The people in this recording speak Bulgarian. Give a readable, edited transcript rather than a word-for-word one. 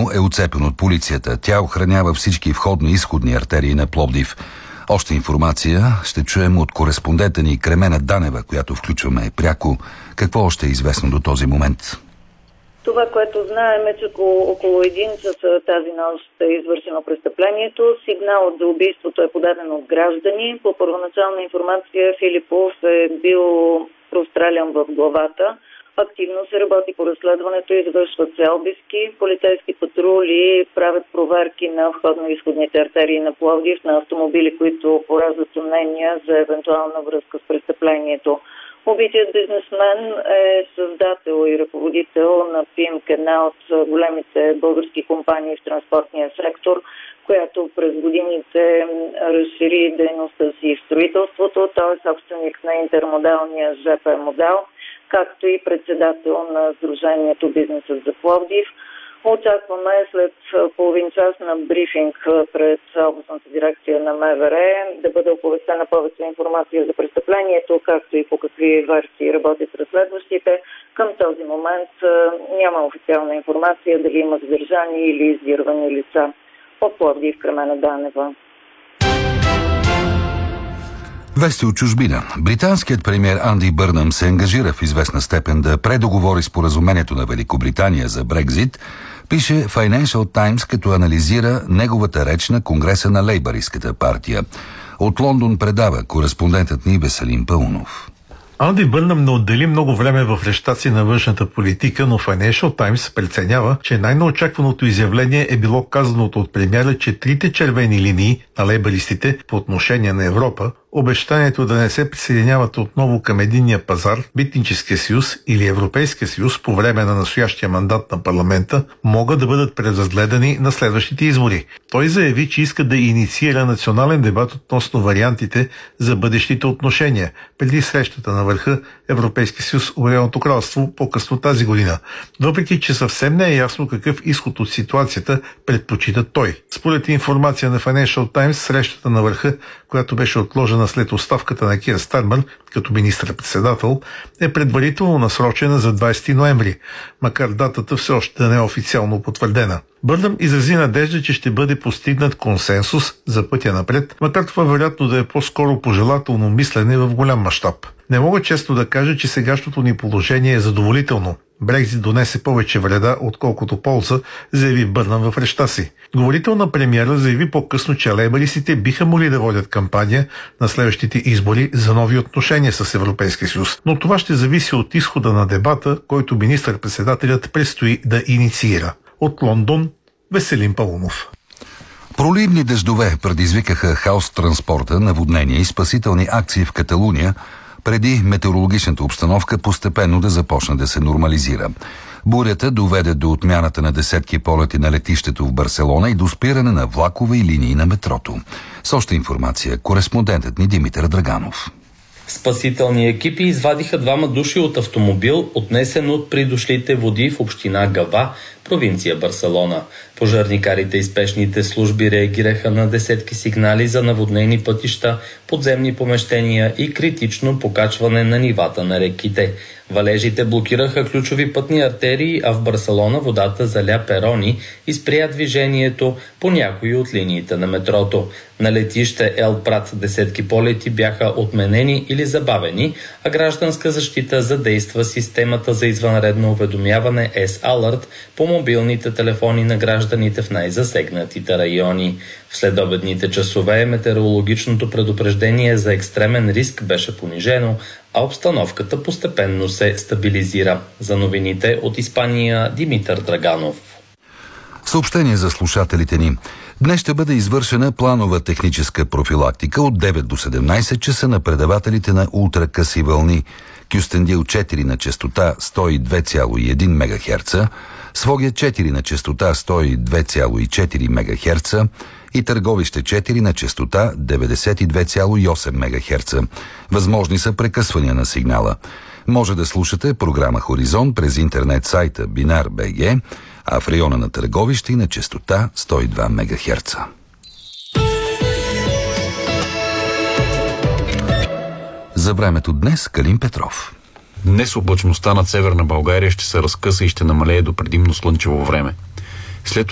му е оцепен от полицията. Тя охранява всички входно-изходни артерии на Пловдив. Още информация ще чуем от кореспондента ни Кремена Данева, която включваме пряко. Какво още е известно до този момент? Това, което знаем е, че около 1 час тази нощ е извършено престъплението. Сигналът за убийството е подаден от граждани. По първоначална информация Филипов е бил прострелян в главата. Активно се работи по разследването, извършват се обиски. Полицейски патрули правят проверки на входно-изходните артерии на Пловдив, на автомобили, които пораждат съмнения за евентуална връзка с престъплението. Убитият бизнесмен е създател и ръководител на ПИМК, една от големите български компании в транспортния сектор, която през годините разшири дейността си в строителството. Той е собственик на интермодалния ЖП модел, както и председател на Сдружението Бизнесът за Пловдив. Очакваме след половин час на брифинг пред областната дирекция на МВР да бъде оповестена повече информация за престъплението, както и по какви версии работят разследващите. Към този момент няма официална информация дали има задържани или издирвани лица. От Пловдив, Кремена Данева. Вести от чужбина. Британският премиер Анди Бърнъм се ангажира в известна степен да предоговори споразумението на Великобритания за Брекзит, пише Financial Times, като анализира неговата реч на Конгреса на Лейбъристската партия. От Лондон предава кореспондентът ни Веселин Пълнов. Анди Бърнъм не отдели много време в речта си на външната политика, но Financial Times преценява, че най-неочакваното изявление е било казаното от премиера, че трите червени линии на лейбъристите по отношение на Европа, обещанието да не се присъединяват отново към единния пазар, Митническия съюз или Европейския съюз по време на настоящия мандат на парламента, могат да бъдат преразгледани на следващите избори. Той заяви, че иска да инициира национален дебат относно вариантите за бъдещите отношения преди срещата на върха Европейски съюз Обединеното кралство по-късно тази година, въпреки че съвсем не е ясно какъв изход от ситуацията предпочита той. Според информация на Financial Times, срещата на върха, която беше отложена след оставката на Кир Стармър като министър-председател, е предварително насрочена за 20 ноември, макар датата все още да не е официално потвърдена. Бърнъм изрази надежда, че ще бъде постигнат консенсус за пътя напред, макар това вероятно да е по-скоро пожелателно мислене в голям мащаб. Не мога често да кажа, че сегашното ни положение е задоволително. Брекзит донесе повече вреда, отколкото полза, заяви Бърнъм в речта си. Говорител на премиера заяви по-късно, че лейбъристите биха могли да водят кампания на следващите избори за нови отношения с Европейския съюз. Но това ще зависи от изхода на дебата, който министър-председателят предстои да инициира. От Лондон, Веселин Пълнов. Проливни дъждове предизвикаха хаос в транспорта, наводнения и спасителни акции в Каталуния, преди метеорологичната обстановка постепенно да започне да се нормализира. Бурята доведе до отмяната на десетки полети на летището в Барселона и до спиране на влакове и линии на метрото. С още информация кореспондентът ни Димитър Драганов. Спасителни екипи извадиха 2 души от автомобил, отнесен от придошлите води в община Гава, провинция Барселона. Пожарникарите и спешните служби реагираха на десетки сигнали за наводнени пътища, подземни помещения и критично покачване на нивата на реките. Валежите блокираха ключови пътни артерии, а в Барселона водата заля перони и спря движението по някои от линиите на метрото. На летище Ел Прат десетки полети бяха отменени или забавени, а гражданска защита задейства системата за извънредно уведомяване S-Alert по мобилните телефони на гражданите в най-засегнатите райони. В следобедните часове метеорологичното предупреждение за екстремен риск беше понижено, а обстановката постепенно се стабилизира. За новините от Испания, Димитър Драганов. Съобщение за слушателите ни. Днес ще бъде извършена планова техническа профилактика от 9 до 17 часа на предавателите на ултракъси вълни Кюстендил 4 на честота 102,1 МГц, Своге 4 на честота 102,4 МГц и Търговище 4 на честота 92,8 МГц. Възможни са прекъсвания на сигнала. Може да слушате програма Хоризонт през интернет сайта Binar.bg, а в района на Търговище и на честота 102 МГц. За времето днес Калин Петров. Днес облачността над Северна България ще се разкъса и ще намалее до предимно слънчево време. След